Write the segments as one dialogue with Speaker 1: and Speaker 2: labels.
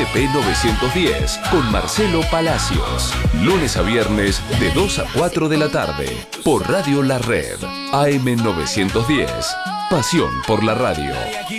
Speaker 1: LP 910 con Marcelo Palacios. Lunes a viernes de 2 a 4 de la tarde por Radio La Red. AM 910. Pasión por la radio.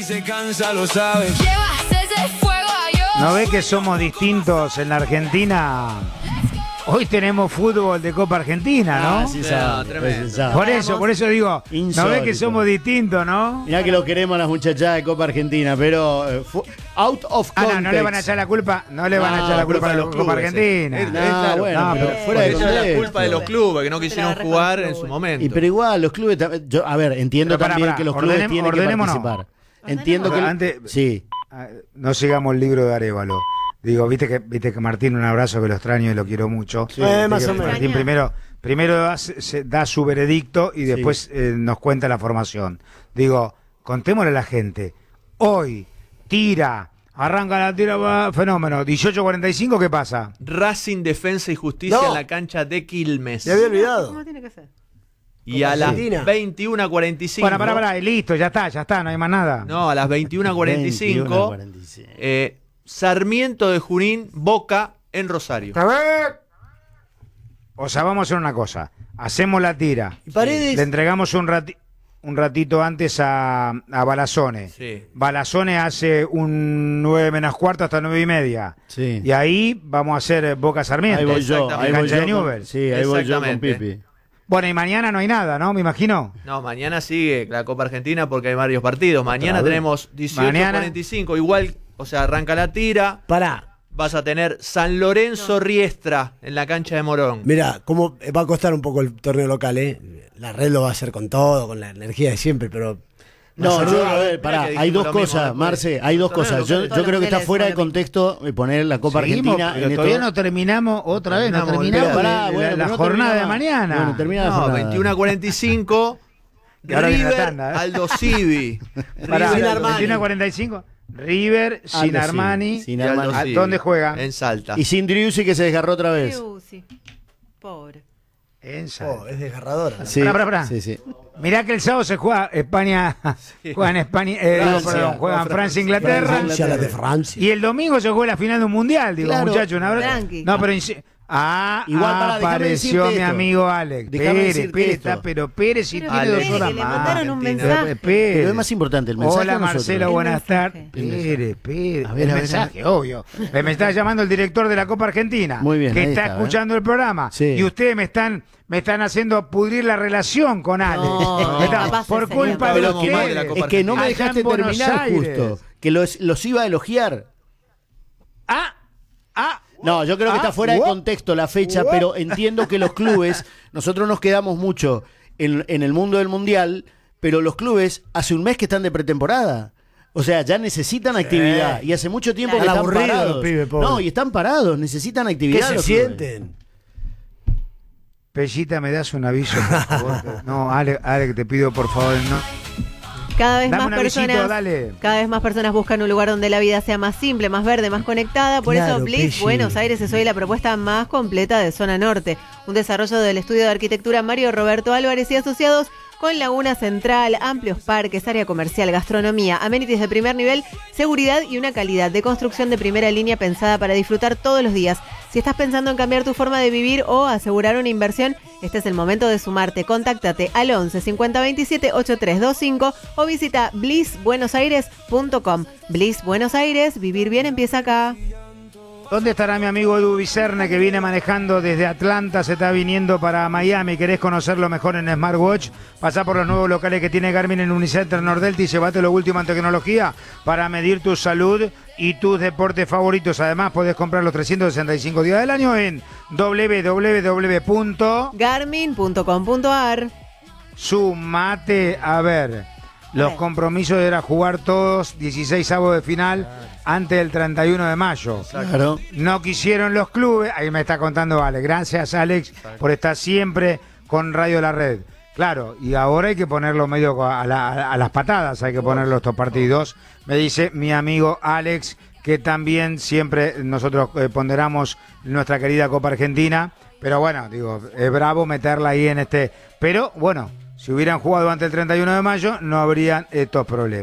Speaker 2: ¿No ve que somos distintos en la Argentina? Hoy tenemos fútbol de Copa Argentina, ¿no?
Speaker 3: Sí,
Speaker 2: Por eso digo,
Speaker 3: insólito.
Speaker 2: ¿No ve que somos distintos, no?
Speaker 3: Mirá que lo queremos a las muchachadas de Copa Argentina, pero out of context.
Speaker 2: No le van a echar la culpa, a la culpa de los Copa Argentina.
Speaker 3: Pero fuera de
Speaker 4: Eso es
Speaker 3: contexto.
Speaker 4: la culpa de los clubes que no quisieron jugar en su momento.
Speaker 3: Pero igual, los clubes, entiendo
Speaker 2: Pero
Speaker 3: también que los clubes tienen que
Speaker 2: ordenémonos.
Speaker 3: participar. Entiendo que
Speaker 2: Antes,
Speaker 3: sí.
Speaker 2: no sigamos el libro de Arévalo. Digo, viste que Martín, un abrazo, que lo extraño y lo quiero mucho.
Speaker 3: Sí,
Speaker 2: más o menos. Martín primero da su veredicto y después nos cuenta la formación. Digo, contémosle a la gente. Hoy, arranca la tira, fenómeno. 18:45, ¿qué pasa?
Speaker 4: Racing, Defensa y Justicia en la cancha de Quilmes.
Speaker 5: Se había olvidado.
Speaker 6: ¿Cómo tiene que ser?
Speaker 4: Y a las
Speaker 5: Argentina.
Speaker 4: 21:45.
Speaker 2: Bueno, pará, listo, ya está, no hay más nada.
Speaker 4: No, a las 21:45. Sarmiento de Junín, Boca en Rosario.
Speaker 2: O sea, vamos a hacer una cosa. Hacemos la tira.
Speaker 5: ¿Y Paredes?
Speaker 2: Le entregamos un ratito antes a Balazone.
Speaker 4: Sí.
Speaker 2: Balazone hace un 9 menos cuarto hasta 9:30.
Speaker 3: Sí.
Speaker 2: Y ahí vamos a hacer Boca Sarmiento.
Speaker 3: Ahí voy yo,
Speaker 4: Exactamente.
Speaker 3: ahí voy
Speaker 2: Cancha de
Speaker 3: yo.
Speaker 2: Newell's.
Speaker 3: Sí, ahí voy yo con
Speaker 4: Exactamente.
Speaker 3: Pipi.
Speaker 2: Bueno, y mañana no hay nada, ¿no? Me imagino.
Speaker 4: No, mañana sigue la Copa Argentina porque hay varios partidos. Mañana
Speaker 3: vez.
Speaker 4: tenemos 18:45. Igual, o sea, arranca la tira.
Speaker 5: Pará.
Speaker 4: Vas a tener San Lorenzo Riestra en la cancha de Morón.
Speaker 5: Mirá, cómo va a costar un poco el torneo local, ¿eh? La red lo va a hacer con todo, con la energía de siempre, pero...
Speaker 3: No,
Speaker 5: Más
Speaker 3: yo,
Speaker 5: allá-
Speaker 3: a ver, pará,
Speaker 4: que
Speaker 3: hay
Speaker 4: dijimos
Speaker 3: dos
Speaker 4: lo mismo
Speaker 3: cosas,
Speaker 4: después.
Speaker 3: Marce, hay dos
Speaker 4: Torneo
Speaker 3: cosas. Yo
Speaker 4: local.
Speaker 3: creo que está
Speaker 6: Todos
Speaker 3: fuera de
Speaker 6: los teles
Speaker 3: contexto poner la Copa
Speaker 2: Seguimos,
Speaker 3: Argentina
Speaker 2: pero
Speaker 3: en
Speaker 2: todavía
Speaker 3: esto.
Speaker 2: no terminamos otra vez, no
Speaker 4: Terminamos,
Speaker 2: terminamos
Speaker 3: pero pará, bueno,
Speaker 2: la
Speaker 3: no
Speaker 2: jornada de
Speaker 3: terminaba.
Speaker 2: mañana.
Speaker 3: Bueno, termina la
Speaker 4: No,
Speaker 3: jornada.
Speaker 4: 21:45.
Speaker 2: Y ahora viene la
Speaker 4: River,
Speaker 2: tanda, ¿eh?
Speaker 4: Aldo Civi.
Speaker 2: Pará,
Speaker 5: Sin Armani.
Speaker 2: 21:45. River, sin
Speaker 3: Aldo
Speaker 2: Armani.
Speaker 3: Sin
Speaker 4: y
Speaker 3: Armani.
Speaker 4: Aldo
Speaker 2: ¿A
Speaker 4: Civi.
Speaker 2: dónde juegan?
Speaker 4: En Salta.
Speaker 3: Y sin Driussi que se desgarró otra vez.
Speaker 6: Sí. Pobre.
Speaker 5: Oh, es desgarradora. ¿no?
Speaker 3: Sí,
Speaker 2: Pará.
Speaker 3: sí, sí.
Speaker 2: Mirá que el sábado se juega España, juegan España, juegan Francia, Inglaterra,
Speaker 5: Francia, la de Francia.
Speaker 2: y el domingo se juega la final de un mundial, digo,
Speaker 3: Claro.
Speaker 2: muchachos, una verdad.
Speaker 6: Tranqui.
Speaker 2: No, pero
Speaker 3: Igual, pará, déjame
Speaker 2: apareció
Speaker 3: decirte
Speaker 2: mi
Speaker 3: esto.
Speaker 2: amigo Alex.
Speaker 3: Déjame
Speaker 2: Pérez,
Speaker 3: decirte esto.
Speaker 2: Pérez si
Speaker 6: Pero
Speaker 2: tiene
Speaker 4: Alex,
Speaker 2: 2 horas
Speaker 6: que le
Speaker 2: más.
Speaker 6: mandaron un
Speaker 4: Argentina.
Speaker 6: mensaje.
Speaker 2: Pérez.
Speaker 3: Pero es más importante el mensaje.
Speaker 2: Hola
Speaker 3: a nosotros.
Speaker 2: Marcelo, buenas
Speaker 6: mensaje.
Speaker 2: tardes. Pérez.
Speaker 3: A ver,
Speaker 2: El mensaje, obvio. Me está llamando el director de la Copa Argentina.
Speaker 3: Muy bien,
Speaker 2: que
Speaker 3: ahí
Speaker 2: está
Speaker 3: está,
Speaker 2: escuchando el programa.
Speaker 3: Sí.
Speaker 2: Y ustedes me están haciendo pudrir la relación con Alex.
Speaker 6: No,
Speaker 2: Me está-
Speaker 6: capaz
Speaker 2: por
Speaker 6: ese
Speaker 2: culpa de
Speaker 6: señor.
Speaker 4: Hablamos mal de la
Speaker 2: ustedes.
Speaker 4: Copa
Speaker 3: Es que no me
Speaker 2: Allá
Speaker 3: dejaste
Speaker 2: en Buenos
Speaker 3: terminar
Speaker 2: Aires.
Speaker 3: justo. Que los iba a elogiar. No, yo creo que está fuera de contexto la fecha, pero entiendo que los clubes, nosotros nos quedamos mucho en el mundo del mundial, pero los clubes hace un mes que están de pretemporada. O sea, ya necesitan actividad. Y hace mucho tiempo
Speaker 5: Claro.
Speaker 3: que están
Speaker 5: Están aburridos
Speaker 3: parados.
Speaker 5: los pibes, pobre.
Speaker 3: No, y están parados, necesitan
Speaker 5: ¿Qué
Speaker 3: actividad.
Speaker 5: se
Speaker 3: los clubes.
Speaker 5: sienten?
Speaker 2: Pellita, ¿me das un aviso, por favor? No, Alex, te pido por favor, no.
Speaker 6: Cada vez
Speaker 2: Dame
Speaker 6: más
Speaker 2: un avisito,
Speaker 6: personas,
Speaker 2: dale.
Speaker 6: cada vez más personas buscan un lugar donde la vida sea más simple, más verde, más conectada. Por
Speaker 5: Claro,
Speaker 6: eso Bliss
Speaker 5: Pelli.
Speaker 6: Buenos Aires es hoy la propuesta más completa de Zona Norte. Un desarrollo del estudio de arquitectura Mario Roberto Álvarez y asociados con laguna central, amplios parques, área comercial, gastronomía, amenities de primer nivel, seguridad y una calidad de construcción de primera línea pensada para disfrutar todos los días. Si estás pensando en cambiar tu forma de vivir o asegurar una inversión, este es el momento de sumarte. Contáctate al 11 50 27 8325 o visita blissbuenosaires.com. Bliss Buenos Aires, vivir bien empieza acá.
Speaker 2: ¿Dónde estará mi amigo Edu Vicerne, que viene manejando desde Atlanta, se está viniendo para Miami? ¿Querés conocerlo mejor en Smartwatch? Pasá por los nuevos locales que tiene Garmin en Unicenter Nordelta y llévate lo último en tecnología para medir tu salud y tus deportes favoritos. Además, podés comprar los 365 días del año en
Speaker 6: Garmin.com.ar.
Speaker 2: Sumate, a ver, los compromisos era jugar todos 16 avos de final antes del 31 de mayo.
Speaker 3: Claro.
Speaker 2: No quisieron los clubes, ahí me está contando Alex. Gracias, Alex, por estar siempre con Radio La Red. Claro, y ahora hay que ponerlo medio a las patadas, hay que ponerlo estos partidos. Me dice mi amigo Alex, que también siempre nosotros ponderamos nuestra querida Copa Argentina. Pero bueno, digo, es bravo meterla ahí en este. Pero bueno, si hubieran jugado antes del 31 de mayo, no habrían estos problemas.